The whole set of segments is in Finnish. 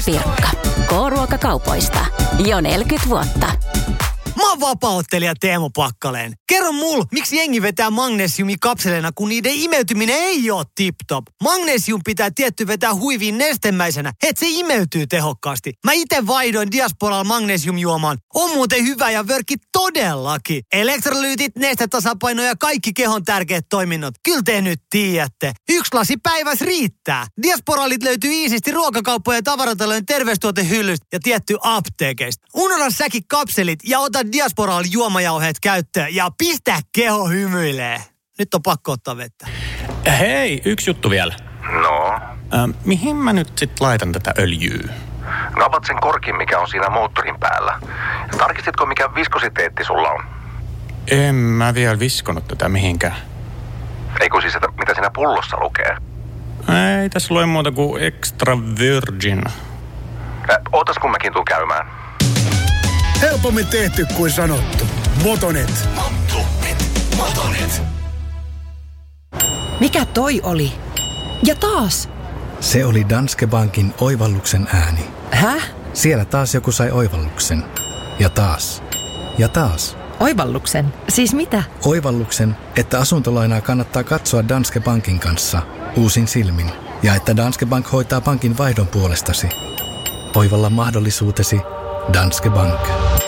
Pirkka. K-ruokakaupoista. Jo 40 vuotta. Mä oon vapaa-ottelija Teemu Pakkaleen. Kerro mulle, miksi jengi vetää magnesiumikapseleina, kun niiden imeytyminen ei oo tip-top. Magnesium pitää tietty vetää huiviin nestemäisenä, et se imeytyy tehokkaasti. Mä ite vaihdoin Diasporalla magnesiumjuomaan. On muuten hyvä ja vörkki todellakin. Elektrolyytit, nestetasapaino ja kaikki kehon tärkeät toiminnot. Kyllä te nyt tiedätte. 1 lasi päivässä riittää. Diasporalit löytyy iisisti ruokakauppojen ja tavaratalojen terveystuotehyllystä ja tietty apteekeista. Unohda säkin kapselit ja ota Diasporal juomajauheet käyttöön ja pistä keho hymyilee. Nyt on pakko ottaa vettä. Hei, yksi juttu vielä. No? Mihin mä nyt sit laitan tätä öljyä? No avat sen korkin, mikä on siinä moottorin päällä. Tarkistitko, mikä viskositeetti sulla on? En mä vielä viskonut tätä mihinkään. Eikö siis, että mitä siinä pullossa lukee? Ei tässä lue muuta kuin extra virgin. Ootas kun mäkin tuun käymään. Helpommin tehty kuin sanottu. Motonet. Motonet. Mikä toi oli? Ja taas. Se oli Danske Bankin oivalluksen ääni. Häh? Siellä taas joku sai oivalluksen. Ja taas. Ja taas. Oivalluksen? Siis mitä? Oivalluksen, että asuntolainaa kannattaa katsoa Danske Bankin kanssa uusin silmin. Ja että Danske Bank hoitaa pankin vaihdon puolestasi. Oivalla mahdollisuutesi Danske Bank.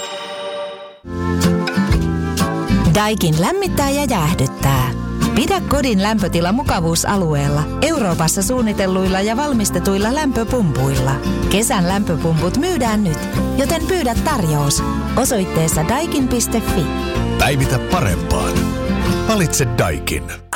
Daikin lämmittää ja jäähdyttää. Pidä kodin lämpötila mukavuusalueella Euroopassa suunnitelluilla ja valmistetuilla lämpöpumpuilla. Kesän lämpöpumput myydään nyt, joten pyydä tarjous osoitteessa daikin.fi. Päivitä parempaan. Valitse Daikin.